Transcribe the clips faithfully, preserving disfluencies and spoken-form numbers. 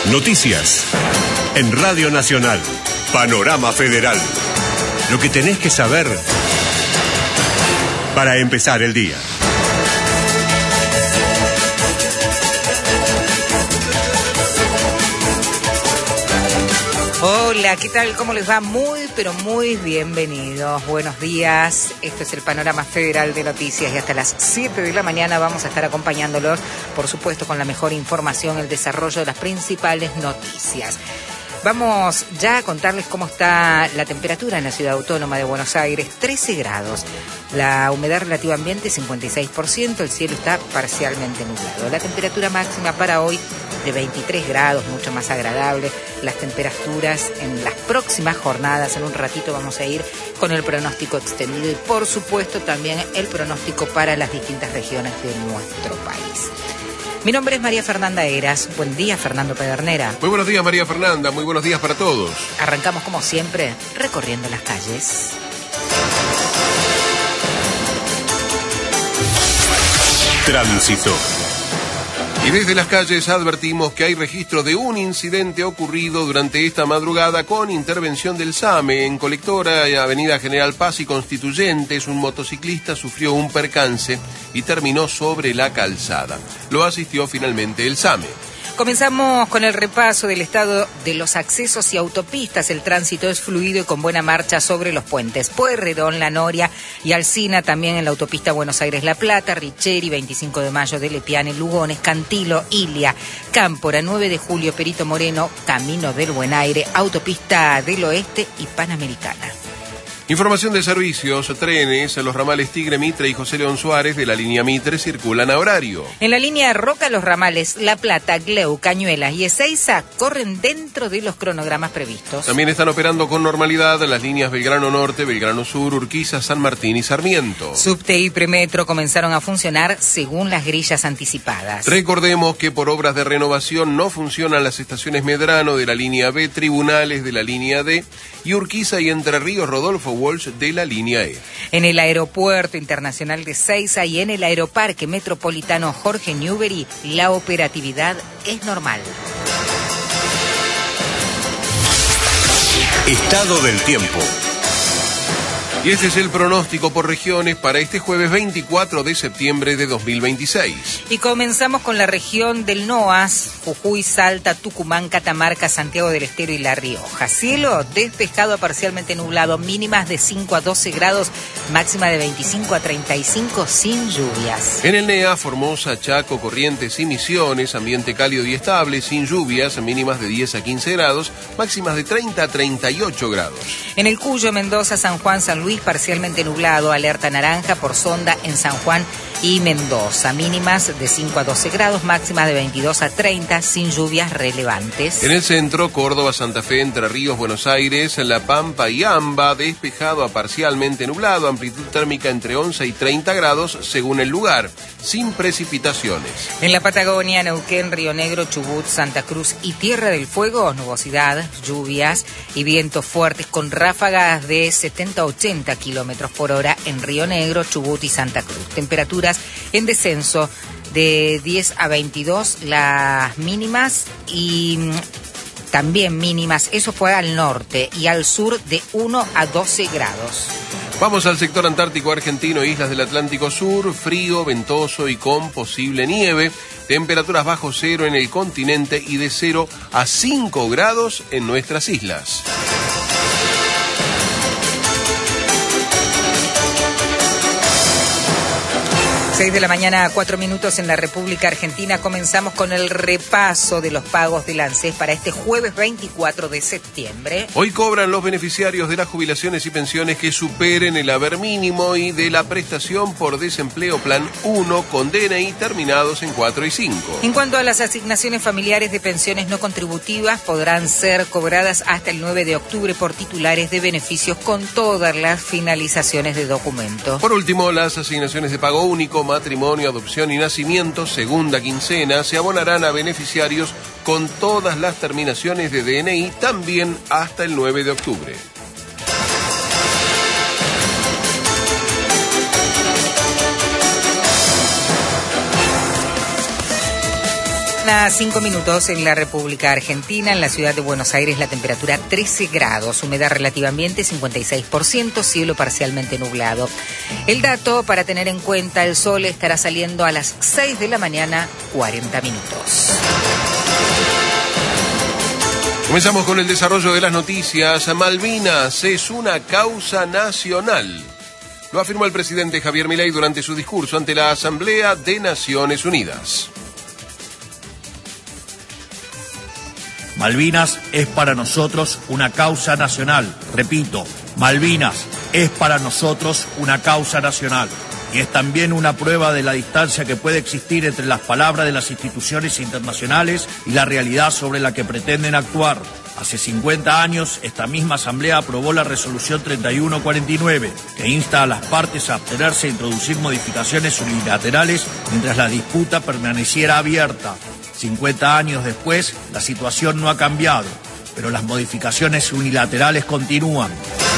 Noticias. En Radio Nacional. Panorama Federal. Lo que tenés que saber para empezar el día. Hola, ¿qué tal? ¿Cómo les va? Muy, pero muy bienvenidos. Buenos días. Esto es el Panorama Federal de Noticias y hasta las siete de la mañana vamos a estar acompañándolos, por supuesto, con la mejor información, el desarrollo de las principales noticias. Vamos ya a contarles cómo está la temperatura en la Ciudad Autónoma de Buenos Aires, trece grados. La humedad relativa ambiente, cincuenta y seis por ciento, el cielo está parcialmente nublado. La temperatura máxima para hoy de veintitrés grados, mucho más agradable. Las temperaturas en las próximas jornadas, en un ratito vamos a ir con el pronóstico extendido y por supuesto también el pronóstico para las distintas regiones de nuestro país. Mi nombre es María Fernanda Eras. Buen día, Fernando Pedernera. Muy buenos días, María Fernanda. Muy buenos días para todos. Arrancamos como siempre recorriendo las calles. Tránsito. Y desde las calles advertimos que hay registro de un incidente ocurrido durante esta madrugada con intervención del SAME en Colectora, Avenida General Paz y Constituyentes. Un motociclista sufrió un percance y terminó sobre la calzada. Lo asistió finalmente el SAME. Comenzamos con el repaso del estado de los accesos y autopistas. El tránsito es fluido y con buena marcha sobre los puentes Pueyrredón, La Noria y Alsina, también en la autopista Buenos Aires-La Plata, Richeri, veinticinco de mayo de Lepiane, Lugones, Cantilo, Ilia, Cámpora, nueve de julio, Perito Moreno, Camino del Buen Aire, Autopista del Oeste y Panamericana. Información de servicios, trenes, los ramales Tigre, Mitre y José León Suárez de la línea Mitre circulan a horario. En la línea Roca, los ramales La Plata, Gleu, Cañuelas y Ezeiza corren dentro de los cronogramas previstos. También están operando con normalidad las líneas Belgrano Norte, Belgrano Sur, Urquiza, San Martín y Sarmiento. Subte y Premetro comenzaron a funcionar según las grillas anticipadas. Recordemos que por obras de renovación no funcionan las estaciones Medrano de la línea B, Tribunales de la línea D y Urquiza y Entre Ríos Rodolfo Walsh de la línea E. En el Aeropuerto Internacional de Ezeiza y en el Aeroparque Metropolitano Jorge Newbery, la operatividad es normal. Estado del tiempo. Y este es el pronóstico por regiones para este jueves veinticuatro de septiembre de dos mil veintiséis. Y comenzamos con la región del NOAS, Jujuy, Salta, Tucumán, Catamarca, Santiago del Estero y La Rioja. Cielo despejado a parcialmente nublado, mínimas de cinco a doce grados, máxima de veinticinco a treinta y cinco sin lluvias. En el NEA, Formosa, Chaco, Corrientes y Misiones, ambiente cálido y estable, sin lluvias, mínimas de diez a quince grados, máximas de treinta a treinta y ocho grados. En el Cuyo, Mendoza, San Juan, San Luis, parcialmente nublado, alerta naranja por sonda en San Juan y Mendoza, mínimas de cinco a doce grados, máximas de veintidós a treinta, sin lluvias relevantes. En el centro, Córdoba, Santa Fe, Entre Ríos, Buenos Aires, La Pampa y Amba, despejado a parcialmente nublado, amplitud térmica entre once y treinta grados según el lugar, sin precipitaciones. En la Patagonia, Neuquén, Río Negro, Chubut, Santa Cruz y Tierra del Fuego, nubosidad, lluvias y vientos fuertes con ráfagas de setenta a ochenta kilómetros por hora en Río Negro, Chubut y Santa Cruz. Temperaturas en descenso de diez a veintidós las mínimas y también mínimas, eso fue al norte, y al sur de uno a doce grados. Vamos al sector antártico argentino, islas del Atlántico Sur, frío, ventoso y con posible nieve. Temperaturas bajo cero en el continente y de cero a cinco grados en nuestras islas. seis de la mañana, cuatro minutos en la República Argentina. Comenzamos con el repaso de los pagos del ANSES para este jueves veinticuatro de septiembre. Hoy cobran los beneficiarios de las jubilaciones y pensiones que superen el haber mínimo y de la prestación por desempleo Plan uno con D N I terminados en cuatro y cinco. En cuanto a las asignaciones familiares de pensiones no contributivas, podrán ser cobradas hasta el nueve de octubre por titulares de beneficios con todas las finalizaciones de documento. Por último, las asignaciones de pago único, matrimonio, adopción y nacimiento, segunda quincena, se abonarán a beneficiarios con todas las terminaciones de D N I también hasta el nueve de octubre. A cinco minutos en la República Argentina, en la ciudad de Buenos Aires, la temperatura trece grados, humedad relativa ambiente cincuenta y seis por ciento, cielo parcialmente nublado. El dato para tener en cuenta: el sol estará saliendo a las seis de la mañana, cuarenta minutos. Comenzamos con el desarrollo de las noticias. Malvinas es una causa nacional. Lo afirmó el presidente Javier Milei durante su discurso ante la Asamblea de Naciones Unidas. Malvinas es para nosotros una causa nacional. Repito, Malvinas es para nosotros una causa nacional. Y es también una prueba de la distancia que puede existir entre las palabras de las instituciones internacionales y la realidad sobre la que pretenden actuar. Hace cincuenta años, esta misma Asamblea aprobó la resolución treinta y uno cuarenta y nueve, que insta a las partes a abstenerse e introducir modificaciones unilaterales mientras la disputa permaneciera abierta. cincuenta años después, la situación no ha cambiado, pero las modificaciones unilaterales continúan.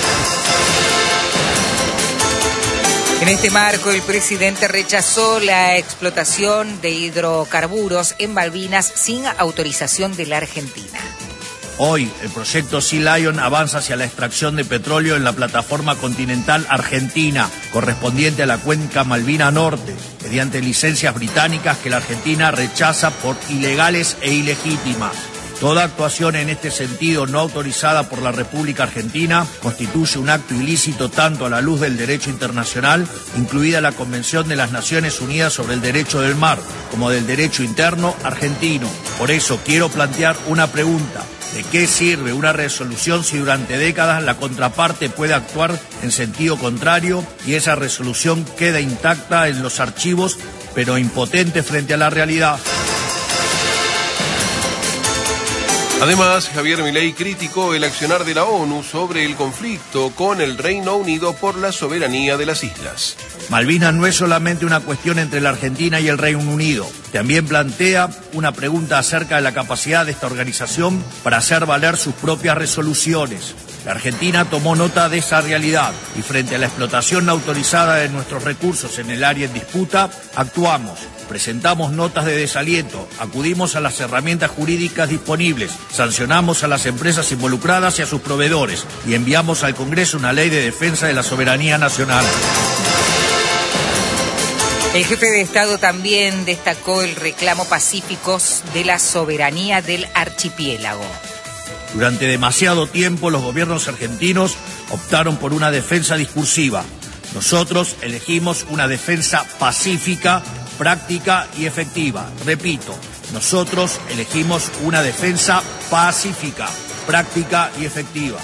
En este marco, el presidente rechazó la explotación de hidrocarburos en Malvinas sin autorización de la Argentina. Hoy, el proyecto Sea Lion avanza hacia la extracción de petróleo en la plataforma continental argentina, correspondiente a la cuenca Malvina Norte, mediante licencias británicas que la Argentina rechaza por ilegales e ilegítimas. Toda actuación en este sentido no autorizada por la República Argentina constituye un acto ilícito tanto a la luz del derecho internacional, incluida la Convención de las Naciones Unidas sobre el Derecho del Mar, como del derecho interno argentino. Por eso quiero plantear una pregunta. ¿De qué sirve una resolución si durante décadas la contraparte puede actuar en sentido contrario y esa resolución queda intacta en los archivos, pero impotente frente a la realidad? Además, Javier Milei criticó el accionar de la ONU sobre el conflicto con el Reino Unido por la soberanía de las islas. Malvinas no es solamente una cuestión entre la Argentina y el Reino Unido. También plantea una pregunta acerca de la capacidad de esta organización para hacer valer sus propias resoluciones. La Argentina tomó nota de esa realidad y frente a la explotación no autorizada de nuestros recursos en el área en disputa, actuamos. Presentamos notas de desaliento, acudimos a las herramientas jurídicas disponibles, sancionamos a las empresas involucradas y a sus proveedores y enviamos al Congreso una ley de defensa de la soberanía nacional. El jefe de Estado también destacó el reclamo pacífico de la soberanía del archipiélago. Durante demasiado tiempo los gobiernos argentinos optaron por una defensa discursiva. Nosotros elegimos una defensa pacífica, práctica y efectiva. Repito, nosotros elegimos una defensa pacífica, práctica y efectiva.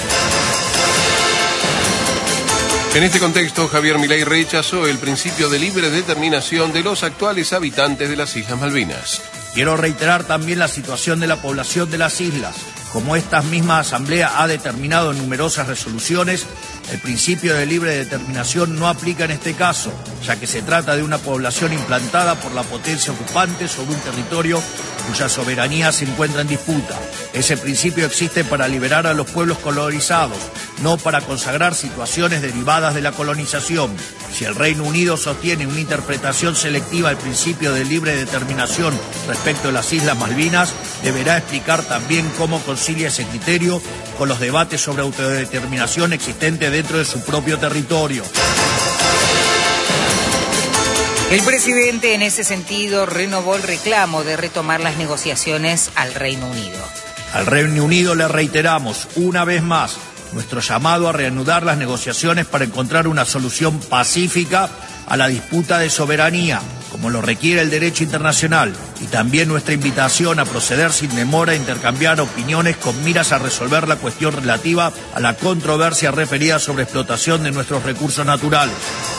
En este contexto, Javier Milei rechazó el principio de libre determinación de los actuales habitantes de las Islas Malvinas. Quiero reiterar también la situación de la población de las islas. Como esta misma Asamblea ha determinado en numerosas resoluciones, el principio de libre determinación no aplica en este caso, ya que se trata de una población implantada por la potencia ocupante sobre un territorio cuya soberanía se encuentra en disputa. Ese principio existe para liberar a los pueblos colonizados, no para consagrar situaciones derivadas de la colonización. Si el Reino Unido sostiene una interpretación selectiva del principio de libre determinación respecto a las Islas Malvinas, deberá explicar también cómo concilia ese criterio con los debates sobre autodeterminación existentes dentro de su propio territorio. El presidente, en ese sentido, renovó el reclamo de retomar las negociaciones al Reino Unido. Al Reino Unido le reiteramos una vez más nuestro llamado a reanudar las negociaciones para encontrar una solución pacífica a la disputa de soberanía, como lo requiere el derecho internacional, y también nuestra invitación a proceder sin demora a intercambiar opiniones con miras a resolver la cuestión relativa a la controversia referida sobre explotación de nuestros recursos naturales.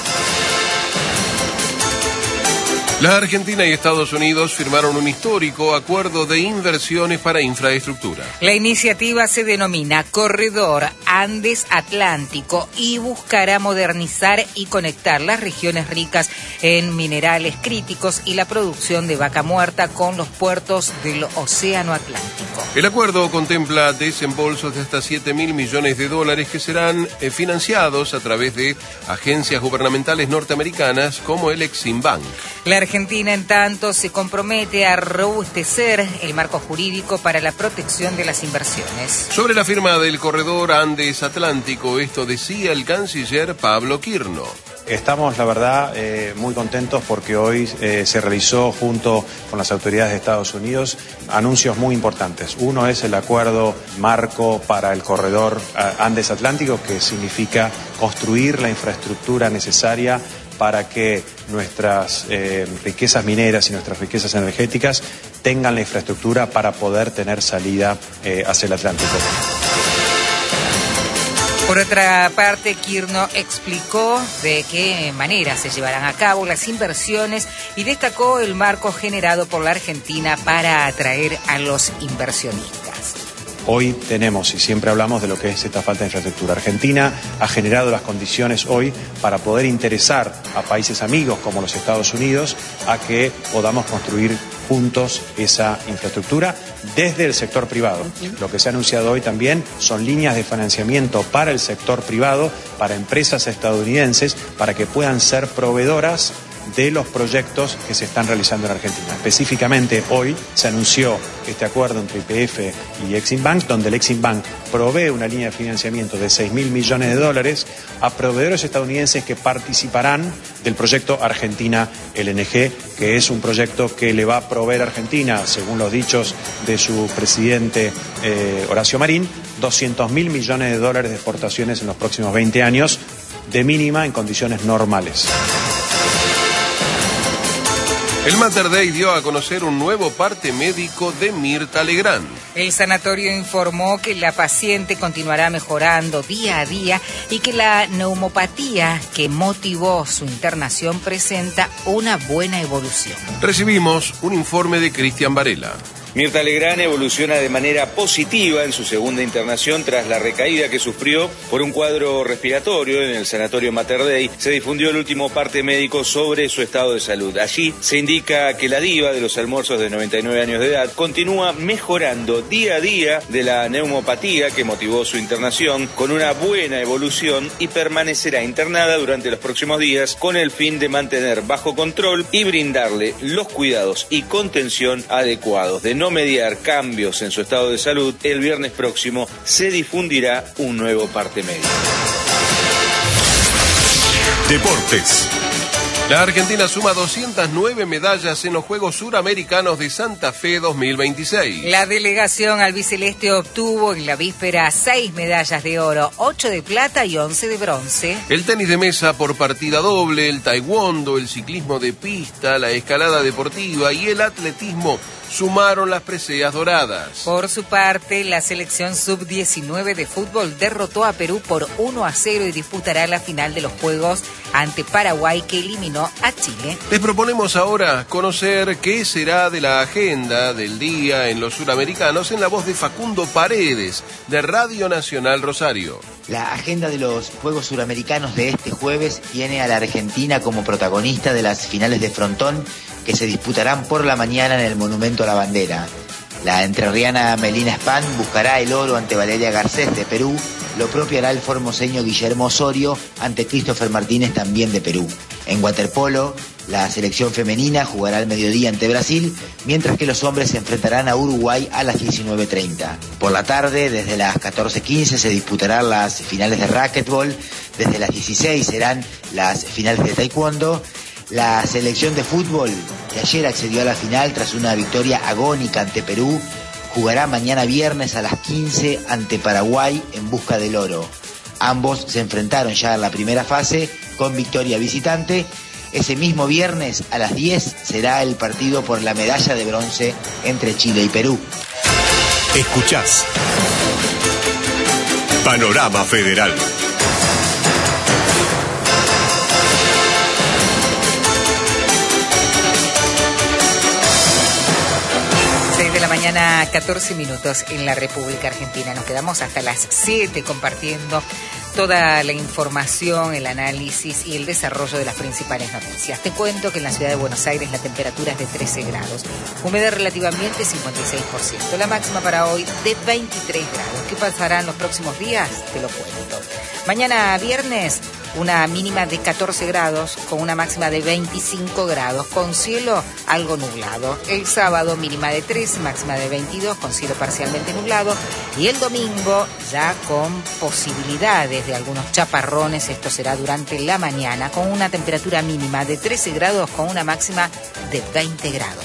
La Argentina y Estados Unidos firmaron un histórico acuerdo de inversiones para infraestructura. La iniciativa se denomina Corredor Andes Atlántico y buscará modernizar y conectar las regiones ricas en minerales críticos y la producción de vaca muerta con los puertos del Océano Atlántico. El acuerdo contempla desembolsos de hasta siete mil millones de dólares que serán eh, financiados a través de agencias gubernamentales norteamericanas como el Exim Bank. La Argentina, en tanto, se compromete a robustecer el marco jurídico para la protección de las inversiones. Sobre la firma del corredor Andes Atlántico, esto decía el canciller Pablo Quirno. Estamos, la verdad, eh, muy contentos porque hoy eh, se realizó junto con las autoridades de Estados Unidos anuncios muy importantes. Uno es el acuerdo marco para el corredor Andes Atlántico, que significa construir la infraestructura necesaria para que nuestras eh, riquezas mineras y nuestras riquezas energéticas tengan la infraestructura para poder tener salida eh, hacia el Atlántico. Por otra parte, Quirno explicó de qué manera se llevarán a cabo las inversiones y destacó el marco generado por la Argentina para atraer a los inversionistas. Hoy tenemos, y siempre hablamos de lo que es esta falta de infraestructura. Argentina ha generado las condiciones hoy para poder interesar a países amigos como los Estados Unidos a que podamos construir juntos esa infraestructura desde el sector privado. Lo que se ha anunciado hoy también son líneas de financiamiento para el sector privado, para empresas estadounidenses, para que puedan ser proveedoras de los proyectos que se están realizando en Argentina. Específicamente hoy se anunció este acuerdo entre I P F y Exim Bank, donde el Exim Bank provee una línea de financiamiento de seis mil millones de dólares a proveedores estadounidenses que participarán del proyecto Argentina L N G, que es un proyecto que le va a proveer a Argentina, según los dichos de su presidente eh, Horacio Marín, doscientos mil millones de dólares de exportaciones en los próximos veinte años, de mínima en condiciones normales. El Mater Dei dio a conocer un nuevo parte médico de Mirta Legrand. El sanatorio informó que la paciente continuará mejorando día a día y que la neumopatía que motivó su internación presenta una buena evolución. Recibimos un informe de Cristian Varela. Mirta Legrand evoluciona de manera positiva en su segunda internación tras la recaída que sufrió por un cuadro respiratorio en el sanatorio Mater Dei. Se difundió el último parte médico sobre su estado de salud. Allí se indica que la diva de los almuerzos de noventa y nueve años de edad continúa mejorando día a día de la neumopatía que motivó su internación, con una buena evolución, y permanecerá internada durante los próximos días con el fin de mantener bajo control y brindarle los cuidados y contención adecuados. De no mediar cambios en su estado de salud, el viernes próximo se difundirá un nuevo parte médico. Deportes. La Argentina suma doscientas nueve medallas en los Juegos Suramericanos de Santa Fe dos mil veintiséis. La delegación albiceleste obtuvo en la víspera seis medallas de oro, ocho de plata y once de bronce. El tenis de mesa por partida doble, el taekwondo, el ciclismo de pista, la escalada deportiva y el atletismo sumaron las preseas doradas. Por su parte, la selección sub diecinueve de fútbol derrotó a Perú por uno a cero y disputará la final de los Juegos ante Paraguay, que eliminó a Chile. Les proponemos ahora conocer qué será de la agenda del día en los suramericanos en la voz de Facundo Paredes, de Radio Nacional Rosario. La agenda de los Juegos Suramericanos de este jueves tiene a la Argentina como protagonista de las finales de frontón que se disputarán por la mañana en el Monumento a la Bandera. La entrerriana Melina Span buscará el oro ante Valeria Garcés de Perú. Lo propio hará el formoseño Guillermo Osorio ante Christopher Martínez, también de Perú. En waterpolo, la selección femenina jugará al mediodía ante Brasil, mientras que los hombres se enfrentarán a Uruguay a las diecinueve treinta. Por la tarde, desde las catorce quince, se disputarán las finales de racquetball. Desde las dieciséis serán las finales de taekwondo. La selección de fútbol, que ayer accedió a la final tras una victoria agónica ante Perú, jugará mañana viernes a las quince ante Paraguay en busca del oro. Ambos se enfrentaron ya en la primera fase con victoria visitante. Ese mismo viernes a las diez será el partido por la medalla de bronce entre Chile y Perú. Escuchás Panorama Federal. De la mañana, catorce minutos en la República Argentina. Nos quedamos hasta las siete compartiendo toda la información, el análisis y el desarrollo de las principales noticias. Te cuento que en la ciudad de Buenos Aires la temperatura es de trece grados, humedad relativa ambiente cincuenta y seis por ciento, la máxima para hoy de veintitrés grados. ¿Qué pasará en los próximos días? Te lo cuento. Mañana viernes, una mínima de catorce grados con una máxima de veinticinco grados, con cielo algo nublado. El sábado mínima de trece, máxima de veintidós con cielo parcialmente nublado. Y el domingo ya con posibilidades de algunos chaparrones, esto será durante la mañana, con una temperatura mínima de trece grados con una máxima de veinte grados.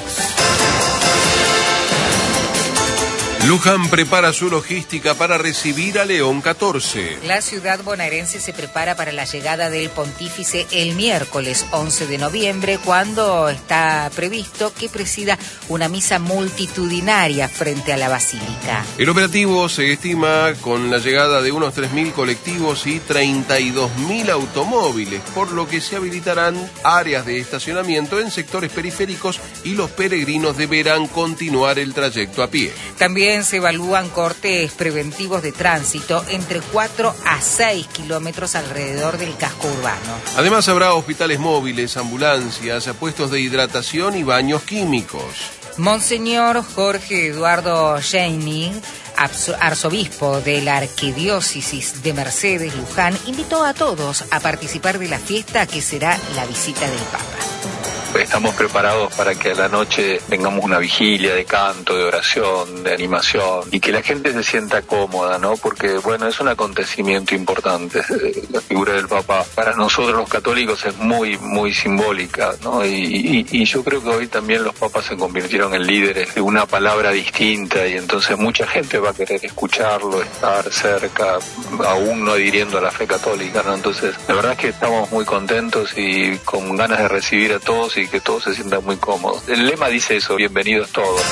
Luján prepara su logística para recibir a León catorce. La ciudad bonaerense se prepara para la llegada del pontífice el miércoles once de noviembre, cuando está previsto que presida una misa multitudinaria frente a la basílica. El operativo se estima con la llegada de unos tres mil colectivos y treinta y dos mil automóviles, por lo que se habilitarán áreas de estacionamiento en sectores periféricos y los peregrinos deberán continuar el trayecto a pie. También se evalúan cortes preventivos de tránsito entre cuatro a seis kilómetros alrededor del casco urbano. Además habrá hospitales móviles, ambulancias, puestos de hidratación y baños químicos. Monseñor Jorge Eduardo Scheining, arzobispo de la Arquidiócesis de Mercedes, Luján, invitó a todos a participar de la fiesta que será la visita del Papa. Estamos preparados para que a la noche tengamos una vigilia de canto, de oración, de animación y que la gente se sienta cómoda, ¿no? Porque, bueno, es un acontecimiento importante. La figura del Papa para nosotros los católicos es muy, muy simbólica, ¿no? Y, y, y yo creo que hoy también los papas se convirtieron en líderes de una palabra distinta y entonces mucha gente va a querer escucharlo, estar cerca, aún no adhiriendo a la fe católica, ¿no? Entonces, la verdad es que estamos muy contentos y con ganas de recibir a todos y que todos se sientan muy cómodos. El lema dice eso, bienvenidos todos.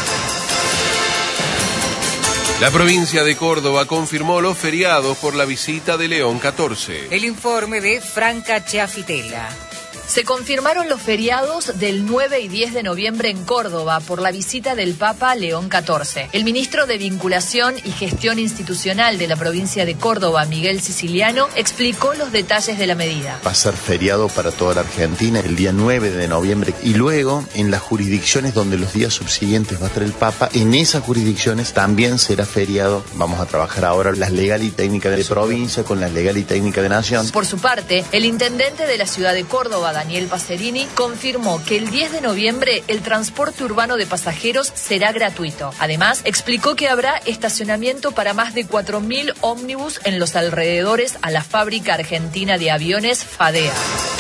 La provincia de Córdoba confirmó los feriados por la visita de León catorce. El informe de Franca Chiafitella. Se confirmaron los feriados del nueve y diez de noviembre en Córdoba por la visita del Papa León catorce. El ministro de Vinculación y Gestión Institucional de la provincia de Córdoba, Miguel Siciliano, explicó los detalles de la medida. Va a ser feriado para toda la Argentina el día nueve de noviembre y luego en las jurisdicciones donde los días subsiguientes va a estar el Papa, en esas jurisdicciones también será feriado. Vamos a trabajar ahora las legal y técnicas de provincia con las legal y técnicas de nación. Por su parte, el intendente de la ciudad de Córdoba, Daniel Pacerini, confirmó que el diez de noviembre el transporte urbano de pasajeros será gratuito. Además, explicó que habrá estacionamiento para más de cuatro mil ómnibus en los alrededores a la fábrica argentina de aviones FADEA.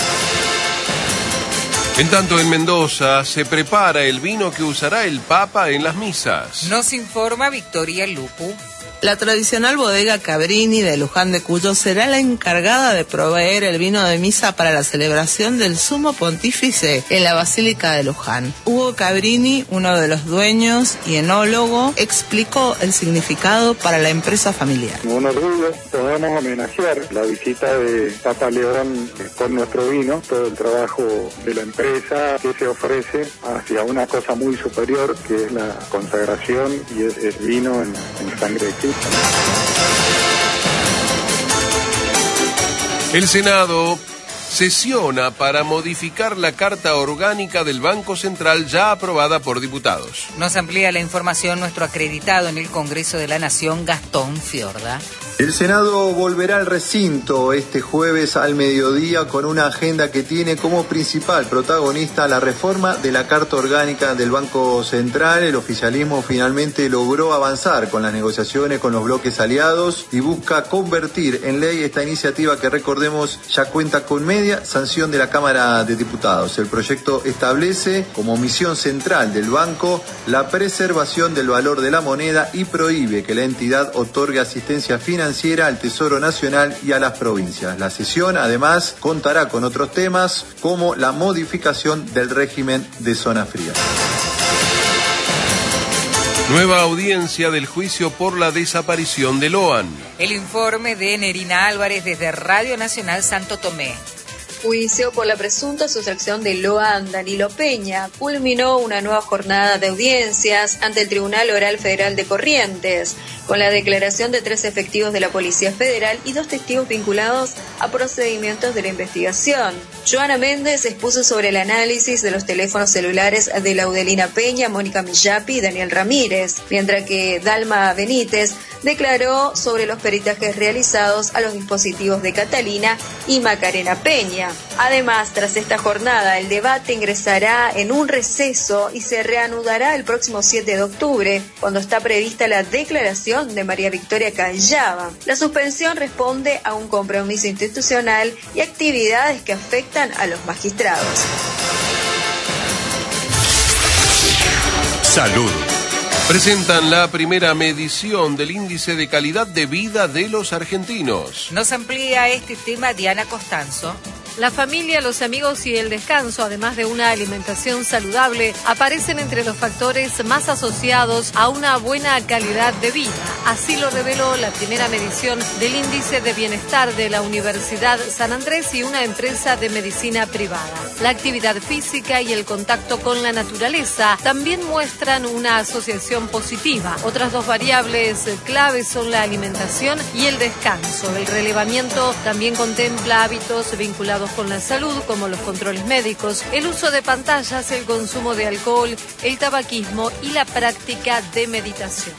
En tanto, en Mendoza se prepara el vino que usará el Papa en las misas. Nos informa Victoria Lupu. La tradicional bodega Cabrini de Luján de Cuyo será la encargada de proveer el vino de misa para la celebración del Sumo Pontífice en la Basílica de Luján. Hugo Cabrini, uno de los dueños y enólogo, explicó el significado para la empresa familiar. Con orgullo podemos homenajear la visita de Papa León con nuestro vino, todo el trabajo de la empresa que se ofrece hacia una cosa muy superior que es la consagración y es el vino en, en sangre de Cristo. El Senado sesiona para modificar la Carta Orgánica del Banco Central ya aprobada por diputados. Nos amplía la información nuestro acreditado en el Congreso de la Nación, Gastón Fiorda. El Senado volverá al recinto este jueves al mediodía con una agenda que tiene como principal protagonista la reforma de la Carta Orgánica del Banco Central. El oficialismo finalmente logró avanzar con las negociaciones con los bloques aliados y busca convertir en ley esta iniciativa que, recordemos, ya cuenta con media sanción de la Cámara de Diputados. El proyecto establece como misión central del banco la preservación del valor de la moneda y prohíbe que la entidad otorgue asistencia financiera al Tesoro Nacional y a las provincias. La sesión, además, contará con otros temas como la modificación del régimen de zona fría. Nueva audiencia del juicio por la desaparición de Loan. El informe de Nerina Álvarez desde Radio Nacional Santo Tomé. juicio por la presunta sustracción de Loan Danilo Peña. Culminó una nueva jornada de audiencias ante el Tribunal Oral Federal de Corrientes, con la declaración de tres efectivos de la Policía Federal y dos testigos vinculados a procedimientos de la investigación. Joana Méndez expuso sobre el análisis de los teléfonos celulares de Laudelina Peña, Mónica Millapi y Daniel Ramírez, mientras que Dalma Benítez declaró sobre los peritajes realizados a los dispositivos de Catalina y Macarena Peña. Además, tras esta jornada, el debate ingresará en un receso y se reanudará el próximo siete de octubre, cuando está prevista la declaración de María Victoria Callaba. La suspensión responde a un compromiso institucional y actividades que afectan a los magistrados. Salud. Presentan la primera medición del índice de calidad de vida de los argentinos. Nos amplía este tema Diana Costanzo. La familia, los amigos y el descanso, además de una alimentación saludable, aparecen entre los factores más asociados a una buena calidad de vida. Así lo reveló la primera medición del índice de bienestar de la Universidad San Andrés y una empresa de medicina privada. La actividad física y el contacto con la naturaleza también muestran una asociación positiva. Otras dos variables claves son la alimentación y el descanso. El relevamiento también contempla hábitos vinculados con la salud, como los controles médicos, el uso de pantallas, el consumo de alcohol, el tabaquismo y la práctica de meditación.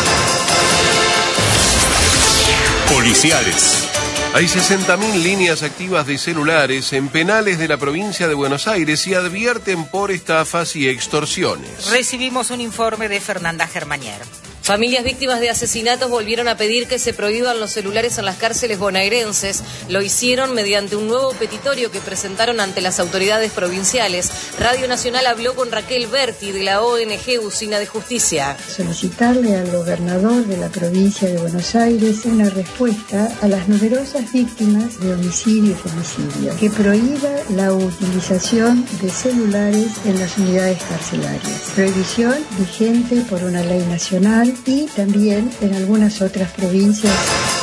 Policiales. Hay sesenta mil líneas activas de celulares en penales de la provincia de Buenos Aires y advierten por estafas y extorsiones. Recibimos un informe de Fernanda Germanier. Familias víctimas de asesinatos volvieron a pedir que se prohíban los celulares en las cárceles bonaerenses. Lo hicieron mediante un nuevo petitorio que presentaron ante las autoridades provinciales. Radio Nacional habló con Raquel Berti de la O N G Usina de Justicia. Solicitarle al gobernador de la provincia de Buenos Aires una respuesta a las numerosas víctimas de homicidio y femicidio, que prohíba la utilización de celulares en las unidades carcelarias. Prohibición vigente por una ley nacional y también en algunas otras provincias